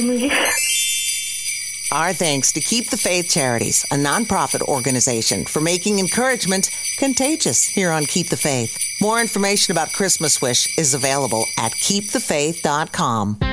Our thanks to Keep the Faith Charities, a nonprofit organization, for making encouragement contagious here on Keep the Faith. More information about Christmas Wish is available at keepthefaith.com.